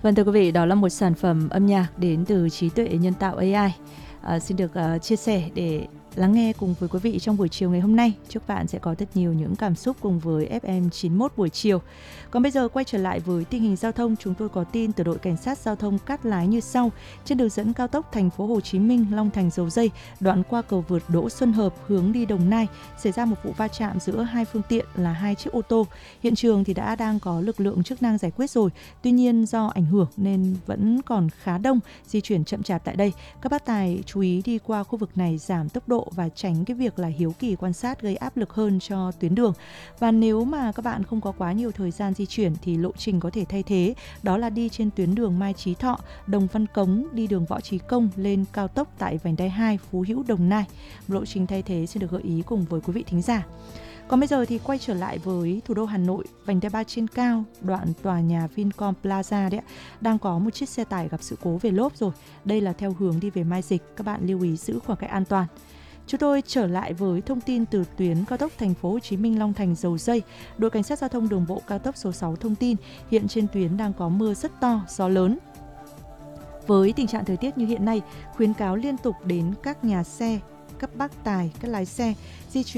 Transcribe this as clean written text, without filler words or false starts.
Vâng, thưa quý vị, đó là một sản phẩm âm nhạc đến từ trí tuệ nhân tạo AI. Xin được chia sẻ để lắng nghe cùng với quý vị trong buổi chiều ngày hôm nay. Chúc bạn sẽ có thật nhiều những cảm xúc cùng với FM 91 buổi chiều. Còn bây giờ quay trở lại với tình hình giao thông, chúng tôi có tin từ đội cảnh sát giao thông Cát Lái như sau. Trên đường dẫn cao tốc thành phố Hồ Chí Minh Long Thành Dầu Dây, đoạn qua cầu vượt Đỗ Xuân Hợp hướng đi Đồng Nai, xảy ra một vụ va chạm giữa hai phương tiện là hai chiếc ô tô. Hiện trường thì đang có lực lượng chức năng giải quyết rồi. Tuy nhiên do ảnh hưởng nên vẫn còn khá đông, di chuyển chậm chạp tại đây. Các bác tài chú ý đi qua khu vực này giảm tốc độ và tránh cái việc là hiếu kỳ quan sát gây áp lực hơn cho tuyến đường. Và nếu mà các bạn không có quá nhiều thời gian di chuyển thì lộ trình có thể thay thế, đó là đi trên tuyến đường Mai Chí Thọ, Đồng Văn Cống, đi đường Võ Chí Công lên cao tốc tại vành đai 2 Phú Hữu Đồng Nai. Lộ trình thay thế sẽ được gợi ý cùng với quý vị thính giả. Còn bây giờ thì quay trở lại với thủ đô Hà Nội, vành đai 3 trên cao, đoạn tòa nhà Vincom Plaza đấy, đang có một chiếc xe tải gặp sự cố về lốp rồi. Đây là theo hướng đi về Mai Dịch, các bạn lưu ý giữ khoảng cách an toàn. Chúng tôi trở lại với thông tin từ tuyến cao tốc thành phố Hồ Chí Minh Long Thành Dầu Dây. Đội cảnh sát giao thông đường bộ cao tốc số 6 thông tin hiện trên tuyến đang có mưa rất to, gió lớn. Với tình trạng thời tiết như hiện nay, khuyến cáo liên tục đến các nhà xe, các bác tài, các lái xe di chuyển